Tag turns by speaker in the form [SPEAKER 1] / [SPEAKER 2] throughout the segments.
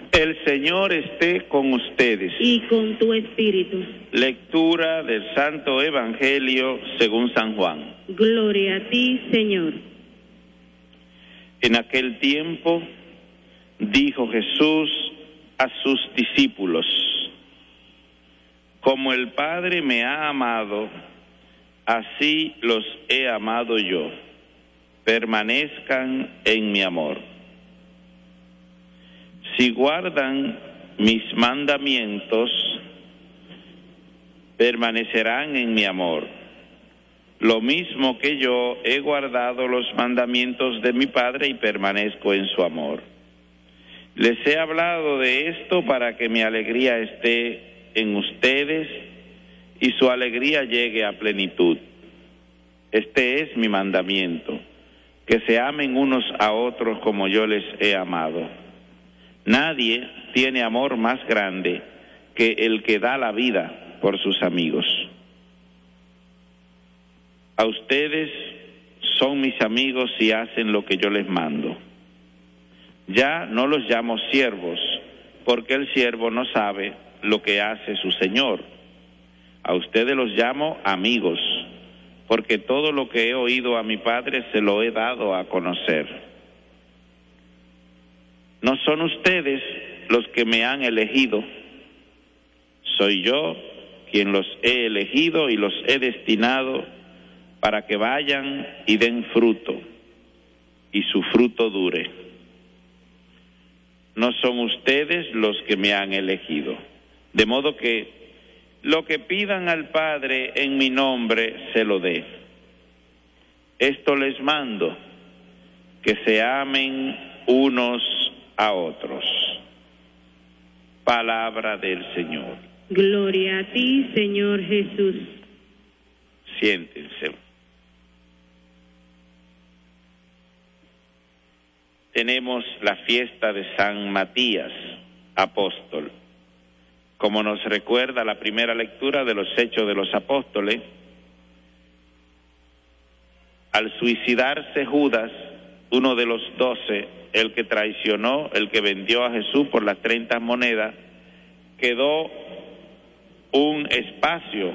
[SPEAKER 1] El Señor esté con ustedes.
[SPEAKER 2] Y con tu espíritu.
[SPEAKER 1] Lectura del Santo Evangelio según San Juan.
[SPEAKER 2] Gloria a ti, Señor.
[SPEAKER 1] En aquel tiempo dijo Jesús a sus discípulos: como el Padre me ha amado, así los he amado yo. Permanezcan en mi amor. Si guardan mis mandamientos, permanecerán en mi amor, lo mismo que yo he guardado los mandamientos de mi Padre y permanezco en su amor. Les he hablado de esto para que mi alegría esté en ustedes y su alegría llegue a plenitud. Este es mi mandamiento, que se amen unos a otros como yo les he amado. Nadie tiene amor más grande que el que da la vida por sus amigos. A ustedes son mis amigos si hacen lo que yo les mando. Ya no los llamo siervos, porque el siervo no sabe lo que hace su señor. A ustedes los llamo amigos, porque todo lo que he oído a mi Padre se lo he dado a conocer. No son ustedes los que me han elegido, soy yo quien los he elegido y los he destinado para que vayan y den fruto, y su fruto dure. No son ustedes los que me han elegido, de modo que lo que pidan al Padre en mi nombre se lo dé. Esto les mando, que se amen unos a otros. Palabra del Señor.
[SPEAKER 2] Gloria a ti, Señor Jesús.
[SPEAKER 1] Siéntense. Tenemos la fiesta de San Matías, apóstol. Como nos recuerda la primera lectura de los Hechos de los Apóstoles, al suicidarse Judas, uno de los 12, el que traicionó, el que vendió a Jesús por las 30 monedas, quedó un espacio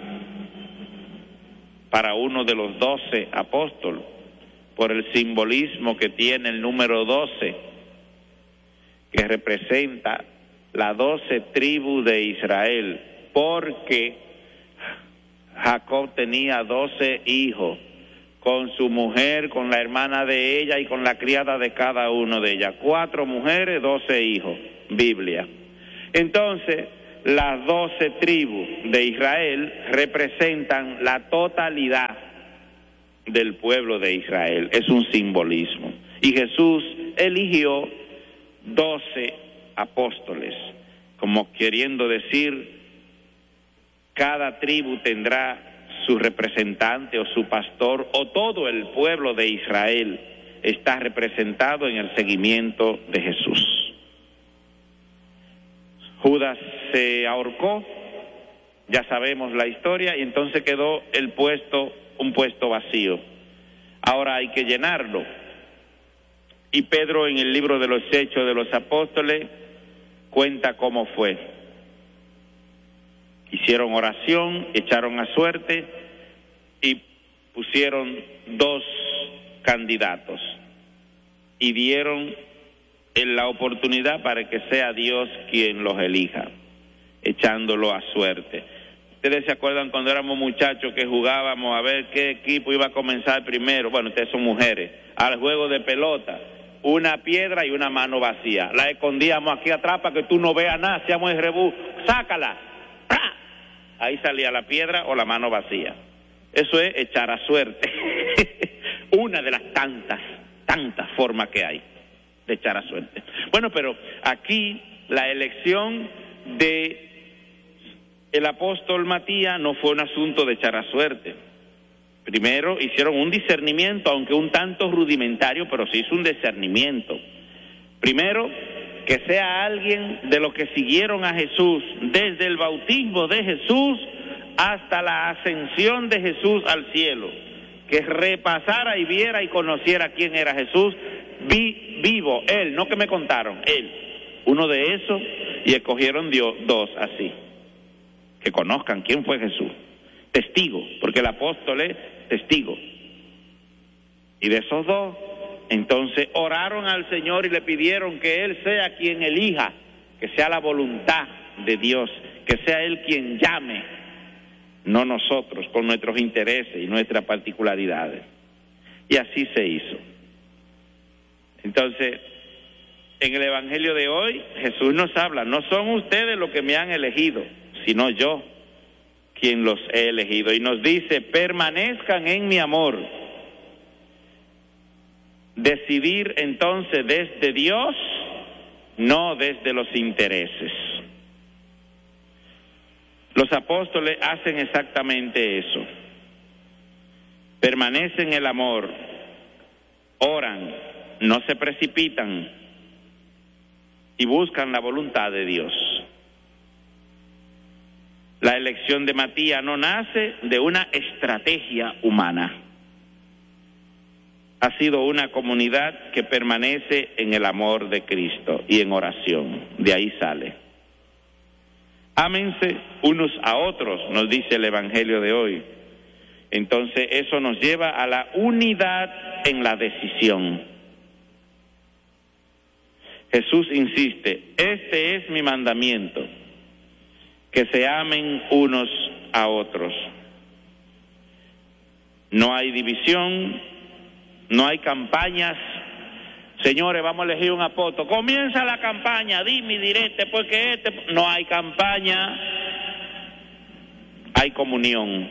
[SPEAKER 1] para uno de los 12 apóstoles, por el simbolismo que tiene el número 12, que representa las 12 tribus de Israel, porque Jacob tenía 12 hijos, con su mujer, con la hermana de ella y con la criada de cada uno de ellas. 4 mujeres, 12 hijos, Biblia. Entonces, las 12 tribus de Israel representan la totalidad del pueblo de Israel. Es un simbolismo. Y Jesús eligió 12 apóstoles, como queriendo decir, cada tribu tendrá su representante o su pastor, o todo el pueblo de Israel está representado en el seguimiento de Jesús. Judas se ahorcó, ya sabemos la historia, y entonces quedó un puesto vacío. Ahora hay que llenarlo. Y Pedro, en el libro de los Hechos de los Apóstoles, cuenta cómo fue. Hicieron oración, echaron a suerte y pusieron 2 candidatos y dieron la oportunidad para que sea Dios quien los elija, echándolo a suerte. Ustedes se acuerdan cuando éramos muchachos que jugábamos a ver qué equipo iba a comenzar primero. Bueno, ustedes son mujeres, al juego de pelota, una piedra y una mano vacía. La escondíamos aquí atrás para que tú no veas nada, hacíamos el rebú, sácala. Ahí salía la piedra o la mano vacía. Eso es echar a suerte. Una de las tantas formas que hay de echar a suerte. Bueno, pero aquí la elección de el apóstol Matías no fue un asunto de echar a suerte. Primero hicieron un discernimiento, aunque un tanto rudimentario, pero se hizo un discernimiento. Primero, que sea alguien de los que siguieron a Jesús desde el bautismo de Jesús hasta la ascensión de Jesús al cielo, que repasara y viera y conociera quién era Jesús vivo, él, no que me contaron, él. uno de esos, y escogieron dos así, que conozcan quién fue Jesús. Testigo, porque el apóstol es testigo. Y de esos dos, entonces oraron al Señor y le pidieron que Él sea quien elija, que sea la voluntad de Dios, que sea Él quien llame, no nosotros con nuestros intereses y nuestras particularidades. Y así se hizo. Entonces, en el Evangelio de hoy, Jesús nos habla, no son ustedes los que me han elegido, sino yo quien los he elegido. Y nos dice, permanezcan en mi amor. Decidir entonces desde Dios, no desde los intereses. Los apóstoles hacen exactamente eso. Permanecen en el amor, oran, no se precipitan y buscan la voluntad de Dios. La elección de Matías no nace de una estrategia humana. Ha sido una comunidad que permanece en el amor de Cristo y en oración. De ahí sale. Ámense unos a otros, nos dice el Evangelio de hoy. Entonces eso nos lleva a la unidad en la decisión. Jesús insiste, este es mi mandamiento, que se amen unos a otros. No hay división, no hay campañas. Señores, vamos a elegir un apóstol. Comienza la campaña, dime y direte, porque no hay campaña, hay comunión.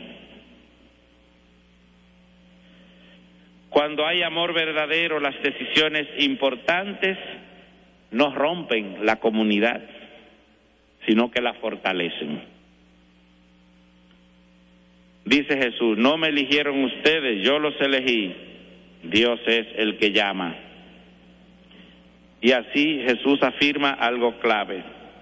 [SPEAKER 1] Cuando hay amor verdadero, las decisiones importantes no rompen la comunidad, sino que la fortalecen. Dice Jesús, no me eligieron ustedes, yo los elegí. Dios es el que llama. Y así Jesús afirma algo clave.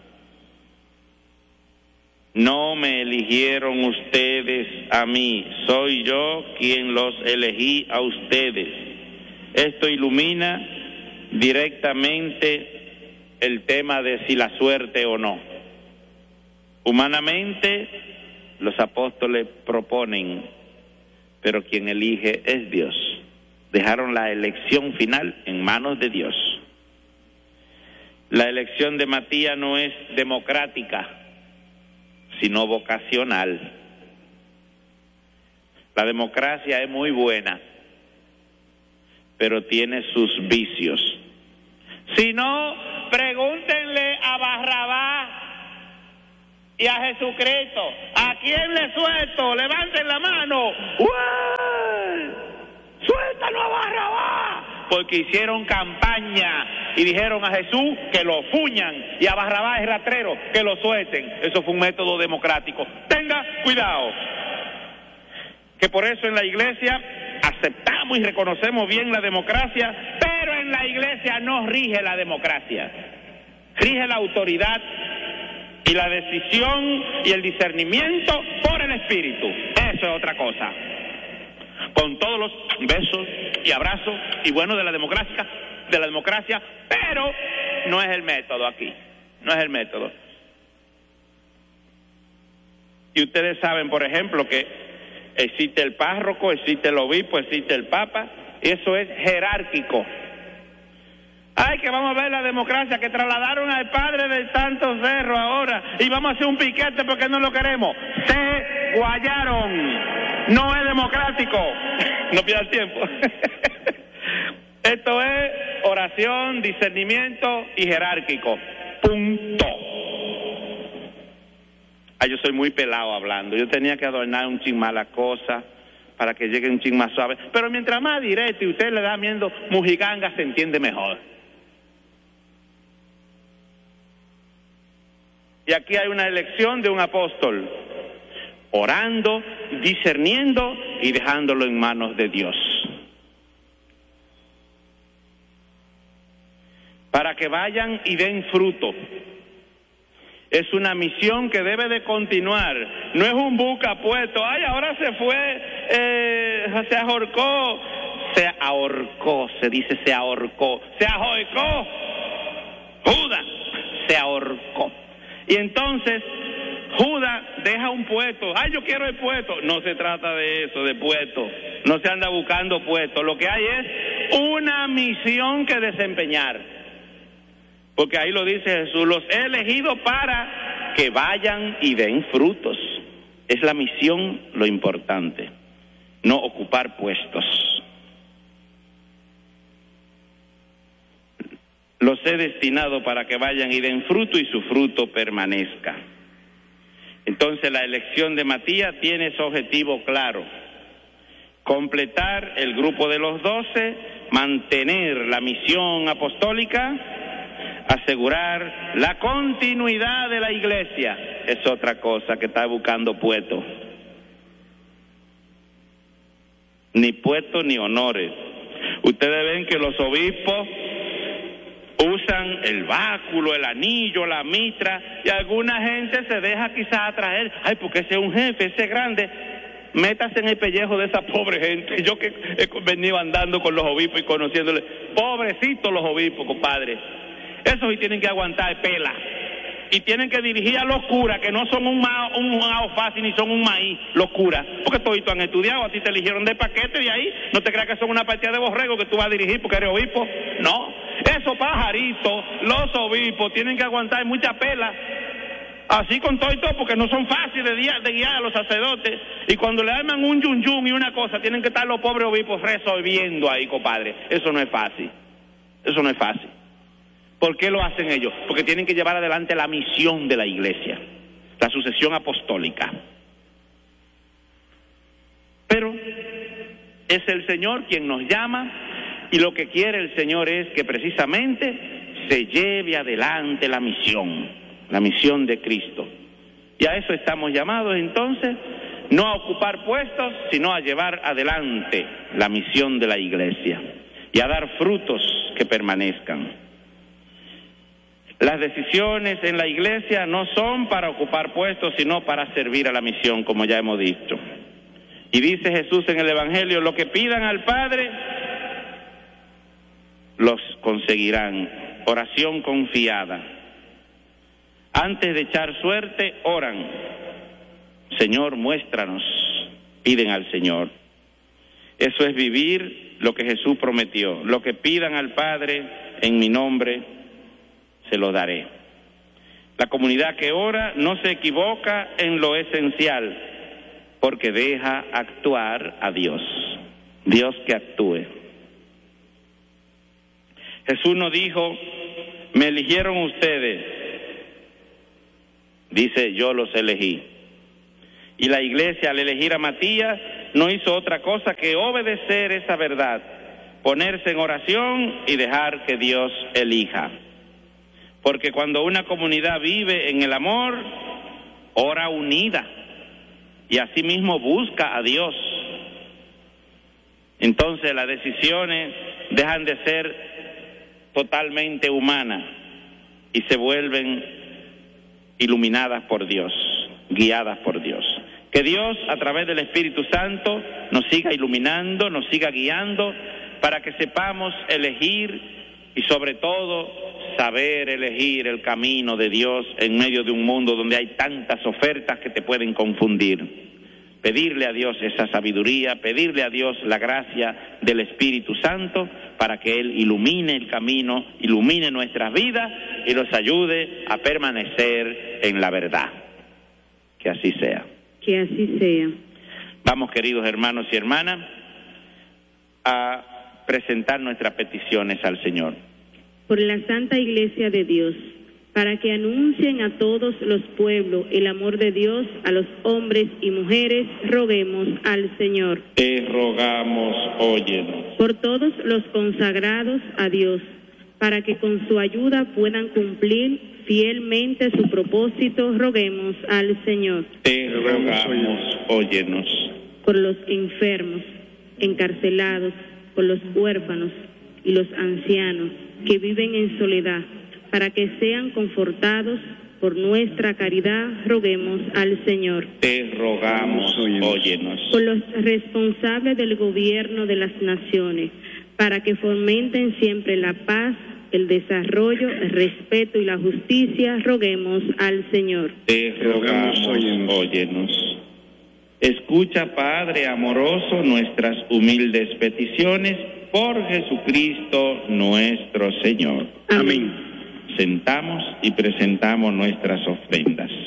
[SPEAKER 1] No me eligieron ustedes a mí, soy yo quien los elegí a ustedes. Esto ilumina directamente el tema de si la suerte o no. Humanamente, los apóstoles proponen, pero quien elige es Dios. Dejaron la elección final en manos de Dios. La elección de Matías no es democrática, sino vocacional. La democracia es muy buena, pero tiene sus vicios. Si no, pregúntenle a Barrabás y a Jesucristo, ¿a quién le suelto? Levanten la mano. ¡Uy! ¡Suéltanos a Barrabás! Porque hicieron campaña y dijeron a Jesús que lo fuñan y a Barrabás el rastrero que lo suelten. Eso fue un método democrático. Tenga cuidado, que por eso en la iglesia aceptamos y reconocemos bien la democracia, pero en la iglesia no rige la democracia, rige la autoridad y la decisión y el discernimiento por el Espíritu. Eso es otra cosa. Con todos los besos y abrazos y bueno de la democracia, pero no es el método aquí, no es el método. Y ustedes saben, por ejemplo, que existe el párroco, existe el obispo, existe el papa, y eso es jerárquico. Ay, que vamos a ver la democracia, que trasladaron al padre del Santo Cerro ahora, y vamos a hacer un piquete porque no lo queremos. Se guayaron. No es democrático. No pierdas tiempo. Esto es oración, discernimiento y jerárquico. Punto. Ay, yo soy muy pelado hablando. Yo tenía que adornar un chin más la cosa para que llegue un chin más suave. Pero mientras más directo y usted le da viendo mujiganga, se entiende mejor. Y aquí hay una elección de un apóstol, orando, discerniendo y dejándolo en manos de Dios. Para que vayan y den fruto. Es una misión que debe de continuar. No es un buca puesto. Ay, ahora se fue, se ahorcó. Se ahorcó, se dice se ahorcó. Se ahorcó Judas. se ahorcó. Y entonces Judas deja un puesto. ¡Ay, yo quiero el puesto! No se trata de eso, de puesto. No se anda buscando puestos. Lo que hay es una misión que desempeñar. Porque ahí lo dice Jesús, los he elegido para que vayan y den frutos. Es la misión lo importante, no ocupar puestos. Los he destinado para que vayan y den fruto y su fruto permanezca. Entonces la elección de Matías tiene su objetivo claro: completar el grupo de los 12, mantener la misión apostólica, asegurar la continuidad de la iglesia. Es otra cosa que está buscando puestos. Ni puestos ni honores. Ustedes ven que los obispos usan el báculo, el anillo, la mitra, y alguna gente se deja quizás atraer. Ay, porque ese es un jefe, ese es grande. Métase en el pellejo de esa pobre gente. Yo que he venido andando con los obispos y conociéndoles, pobrecitos los obispos, compadre. Esos sí tienen que aguantar pela. Y tienen que dirigir a los curas, que no son un mao fácil ni son un maíz, los curas. Porque todos han estudiado, a ti te eligieron de paquete y ahí no te creas que son una partida de borrego que tú vas a dirigir porque eres obispo. No, esos pajaritos, los obispos, tienen que aguantar mucha pela. Así con todo y todo, porque no son fáciles de guiar a los sacerdotes. Y cuando le arman un yun y una cosa, tienen que estar los pobres obispos resolviendo ahí, compadre. Eso no es fácil. Eso no es fácil. ¿Por qué lo hacen ellos? Porque tienen que llevar adelante la misión de la iglesia, la sucesión apostólica. Pero es el Señor quien nos llama, y lo que quiere el Señor es que precisamente se lleve adelante la misión de Cristo. Y a eso estamos llamados entonces, no a ocupar puestos, sino a llevar adelante la misión de la iglesia y a dar frutos que permanezcan. Las decisiones en la iglesia no son para ocupar puestos, sino para servir a la misión, como ya hemos dicho. Y dice Jesús en el Evangelio, lo que pidan al Padre, los conseguirán. Oración confiada. Antes de echar suerte, oran. Señor, muéstranos. Piden al Señor. Eso es vivir lo que Jesús prometió. Lo que pidan al Padre en mi nombre, se lo daré. La comunidad que ora no se equivoca en lo esencial, porque deja actuar a Dios. Dios que actúe. Jesús no dijo, me eligieron ustedes. Dice, yo los elegí. Y la iglesia, al elegir a Matías, no hizo otra cosa que obedecer esa verdad, ponerse en oración y dejar que Dios elija. Porque cuando una comunidad vive en el amor, ora unida y asimismo busca a Dios. Entonces las decisiones dejan de ser totalmente humanas y se vuelven iluminadas por Dios, guiadas por Dios. Que Dios, a través del Espíritu Santo, nos siga iluminando, nos siga guiando, para que sepamos elegir y sobre todo saber elegir el camino de Dios en medio de un mundo donde hay tantas ofertas que te pueden confundir. Pedirle a Dios esa sabiduría, pedirle a Dios la gracia del Espíritu Santo para que Él ilumine el camino, ilumine nuestras vidas y nos ayude a permanecer en la verdad. Que así sea.
[SPEAKER 2] Que así sea.
[SPEAKER 1] Vamos, queridos hermanos y hermanas, a presentar nuestras peticiones al Señor.
[SPEAKER 2] Por la Santa Iglesia de Dios, para que anuncien a todos los pueblos el amor de Dios a los hombres y mujeres, roguemos al Señor.
[SPEAKER 1] Te rogamos, óyenos.
[SPEAKER 2] Por todos los consagrados a Dios, para que con su ayuda puedan cumplir fielmente su propósito, roguemos al Señor.
[SPEAKER 1] Te rogamos, óyenos.
[SPEAKER 2] Por los enfermos, encarcelados, por los huérfanos y los ancianos que viven en soledad, para que sean confortados por nuestra caridad, roguemos al Señor.
[SPEAKER 1] Te rogamos, óyenos.
[SPEAKER 2] Por los responsables del gobierno de las naciones, para que fomenten siempre la paz, el desarrollo, el respeto y la justicia, roguemos al Señor.
[SPEAKER 1] Te rogamos, óyenos. Escucha, Padre amoroso, nuestras humildes peticiones por Jesucristo nuestro Señor.
[SPEAKER 2] Amén.
[SPEAKER 1] Sentamos y presentamos nuestras ofrendas.